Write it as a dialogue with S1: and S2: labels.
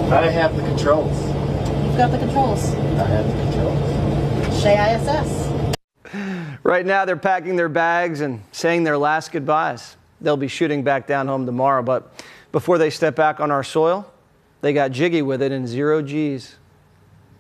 S1: I have the controls.
S2: You've got the controls.
S1: I have the controls.
S2: Shea ISS.
S3: Right now, they're packing their bags and saying their last goodbyes. They'll be shooting back down home tomorrow, but before they step back on our soil, they got jiggy with it in 0 Gs.